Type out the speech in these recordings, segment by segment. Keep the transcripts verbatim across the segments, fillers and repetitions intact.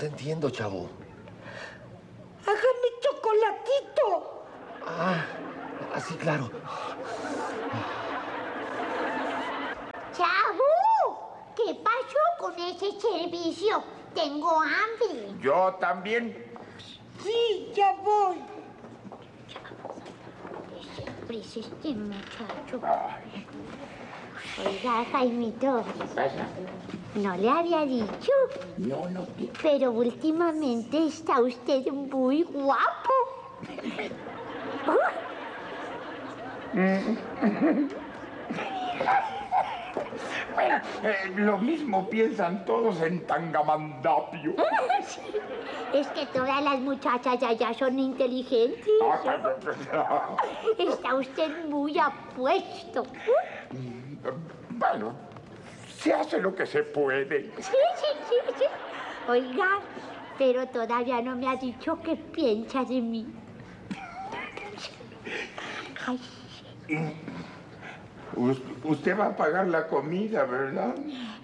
te entiendo, chavo. ¡Hágame chocolatito! Ah, así, claro. ¡Chavo! ¿Qué pasó con ese servicio? Tengo hambre. Yo también. Sí, ya voy. Siempre es este muchacho. Ay, Oiga, Jaimito, ¿qué pasa? no le había dicho, No, no. ¿qué? pero últimamente está usted muy guapo. Bueno, eh, lo mismo piensan todos en Tangamandapio. Sí, es que todas las muchachas de allá son inteligentes. Está usted muy apuesto. Bueno, se hace lo que se puede. Sí, sí, sí, sí. Oiga, pero todavía no me ha dicho qué piensa de mí. Ay, Us- Usted va a pagar la comida, ¿verdad?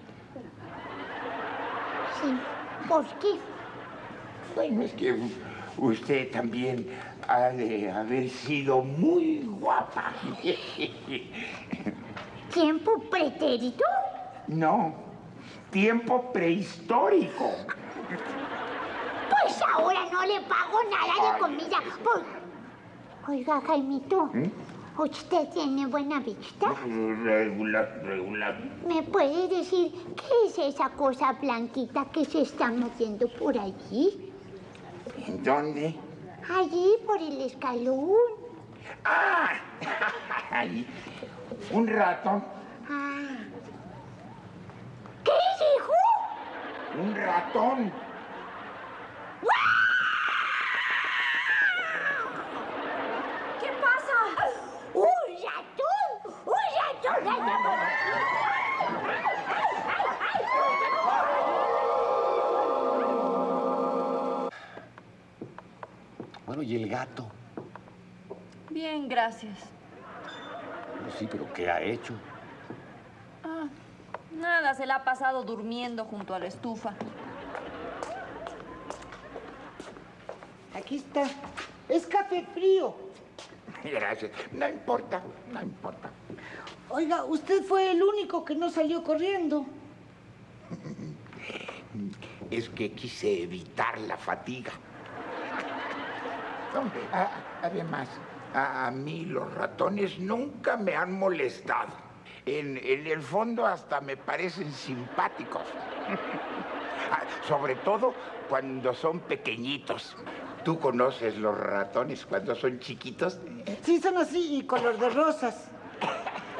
sí. ¿Por qué? Bueno, es que u- usted también ha de haber sido muy guapa. ¿Tiempo pretérito? No, tiempo prehistórico. Pues ahora no le pago nada de comida. Por... Oiga, Jaimito, ¿Mm? ¿usted tiene buena vista? Regular, regular. ¿Me puede decir qué es esa cosa blanquita que se está moviendo por allí? ¿En dónde? Allí, por el escalón. ¡Ah! Ahí. Un ratón. Ah. ¿Qué dijo? Un ratón. ¿Qué pasa? ¡Un ratón! ¡Un ratón! Bueno, ¿y el gato? Bien, gracias. Pues sí, pero ¿qué ha hecho? Ah, nada, se la ha pasado durmiendo junto a la estufa. Aquí está. Es café frío. Gracias. No importa, no importa. Oiga, usted fue el único que no salió corriendo. Es que quise evitar la fatiga. No, a- además, a, a mí los ratones nunca me han molestado. En, en el fondo hasta me parecen simpáticos. Ah, sobre todo cuando son pequeñitos. ¿Tú conoces los ratones cuando son chiquitos? Sí, son así y color de rosas.